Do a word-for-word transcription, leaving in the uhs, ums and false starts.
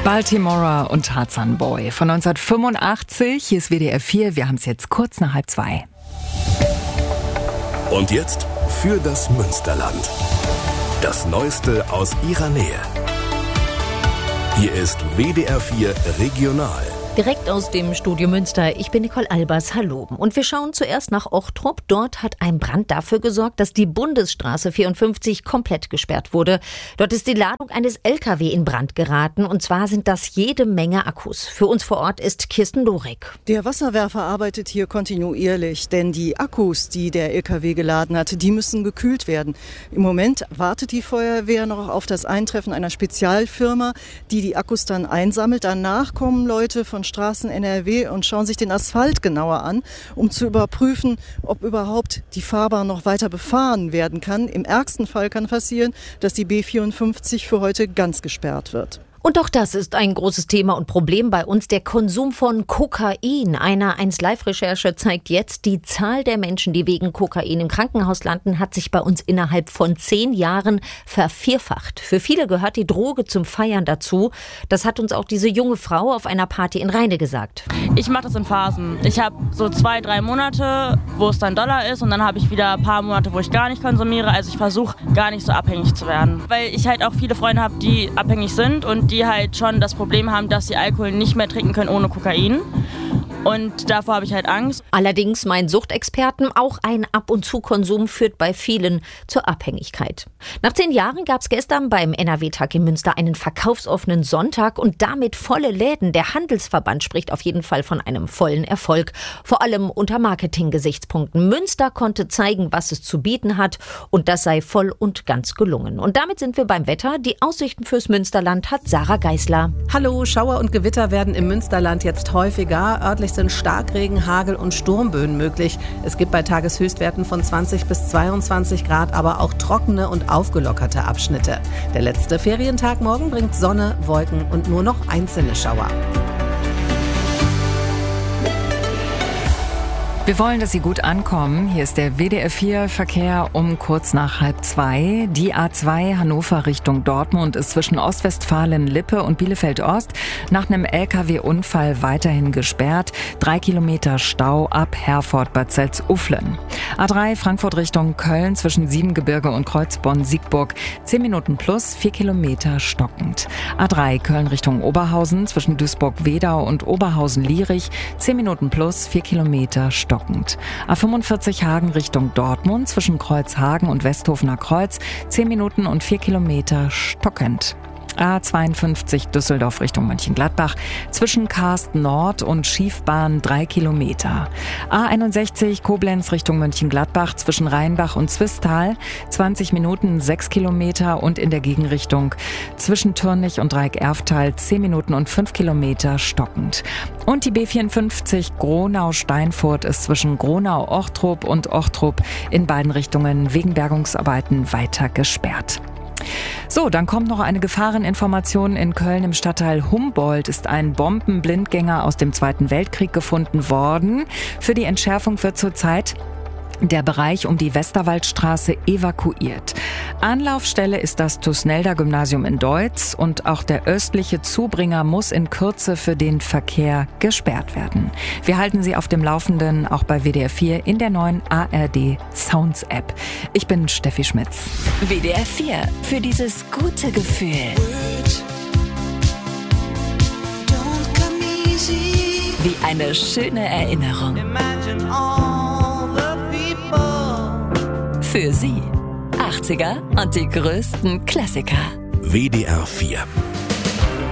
Baltimora und Tarzan Boy von neunzehnhundertfünfundachtzig. Hier ist W D R vier. Wir haben es jetzt kurz nach halb zwei. Und jetzt für das Münsterland. Das Neueste aus ihrer Nähe. Hier ist W D R vier Regional. Direkt aus dem Studio Münster. Ich bin Nicole Albers. Hallo. Und wir schauen zuerst nach Ochtrup. Dort hat ein Brand dafür gesorgt, dass die Bundesstraße vierundfünfzig komplett gesperrt wurde. Dort ist die Ladung eines L K W in Brand geraten. Und zwar sind das jede Menge Akkus. Für uns vor Ort ist Kirsten Lorek. Der Wasserwerfer arbeitet hier kontinuierlich, denn die Akkus, die der L K W geladen hatte, die müssen gekühlt werden. Im Moment wartet die Feuerwehr noch auf das Eintreffen einer Spezialfirma, die die Akkus dann einsammelt. Danach kommen Leute von Straßen N R W und schauen sich den Asphalt genauer an, um zu überprüfen, ob überhaupt die Fahrbahn noch weiter befahren werden kann. Im ärgsten Fall kann passieren, dass die B vierundfünfzig für heute ganz gesperrt wird. Und auch das ist ein großes Thema und Problem bei uns, der Konsum von Kokain. Eine eins Live-Recherche zeigt jetzt, die Zahl der Menschen, die wegen Kokain im Krankenhaus landen, hat sich bei uns innerhalb von zehn Jahren vervierfacht. Für viele gehört die Droge zum Feiern dazu. Das hat uns auch diese junge Frau auf einer Party in Rheine gesagt. Ich mache das in Phasen. Ich habe so zwei, drei Monate, wo es dann Dollar ist, und dann habe ich wieder ein paar Monate, wo ich gar nicht konsumiere. Also ich versuche gar nicht so abhängig zu werden. Weil ich halt auch viele Freunde habe, die abhängig sind und die halt schon das Problem haben, dass sie Alkohol nicht mehr trinken können ohne Kokain. Und davor habe ich halt Angst. Allerdings meinen Suchtexperten, auch ein Ab-und-zu-Konsum führt bei vielen zur Abhängigkeit. Nach zehn Jahren gab es gestern beim N R W-Tag in Münster einen verkaufsoffenen Sonntag und damit volle Läden. Der Handelsverband spricht auf jeden Fall von einem vollen Erfolg, vor allem unter Marketing-Gesichtspunkten. Münster konnte zeigen, was es zu bieten hat, und das sei voll und ganz gelungen. Und damit sind wir beim Wetter. Die Aussichten fürs Münsterland hat Sarah Geisler. Hallo, Schauer und Gewitter werden im Münsterland jetzt häufiger. Örtlich sind Starkregen, Hagel und Sturmböen möglich. Es gibt bei Tageshöchstwerten von zwanzig bis zweiundzwanzig Grad aber auch trockene und aufgelockerte Abschnitte. Der letzte Ferientag morgen bringt Sonne, Wolken und nur noch einzelne Schauer. Wir wollen, dass Sie gut ankommen. Hier ist der W D R vier Verkehr um kurz nach halb zwei. Die A zwei Hannover Richtung Dortmund ist zwischen Ostwestfalen-Lippe und Bielefeld-Ost nach einem L K W-Unfall weiterhin gesperrt. Drei Kilometer Stau ab Herford-Bad Salzuflen. A drei Frankfurt Richtung Köln zwischen Siebengebirge und Kreuzbonn-Siegburg. Zehn Minuten plus, vier Kilometer stockend. A drei Köln Richtung Oberhausen zwischen Duisburg-Wedau und Oberhausen-Lierich. Zehn Minuten plus, vier Kilometer stockend. A fünfundvierzig Hagen Richtung Dortmund zwischen Kreuzhagen und Westhofener Kreuz, zehn Minuten und vier Kilometer stockend. A zweiundfünfzig Düsseldorf Richtung Mönchengladbach zwischen Karsten Nord und Schiefbahn drei Kilometer. A einundsechzig Koblenz Richtung Mönchengladbach zwischen Rheinbach und Zwistal zwanzig Minuten sechs Kilometer und in der Gegenrichtung zwischen Türnich und Dreieck-Erftal zehn Minuten und fünf Kilometer stockend. Und die B vierundfünfzig Gronau-Steinfurt ist zwischen Gronau-Ochtrup und Ochtrup in beiden Richtungen wegen Bergungsarbeiten weiter gesperrt. So, dann kommt noch eine Gefahreninformation. In Köln im Stadtteil Humboldt ist ein Bombenblindgänger aus dem Zweiten Weltkrieg gefunden worden. Für die Entschärfung wird zurzeit der Bereich um die Westerwaldstraße evakuiert. Anlaufstelle ist das Thusnelda-Gymnasium in Deutz und auch der östliche Zubringer muss in Kürze für den Verkehr gesperrt werden. Wir halten Sie auf dem Laufenden, auch bei W D R vier in der neuen A R D Sounds App. Ich bin Steffi Schmitz. W D R vier für dieses gute Gefühl. Wie eine schöne Erinnerung. Für Sie. achtziger und die größten Klassiker. W D R vier.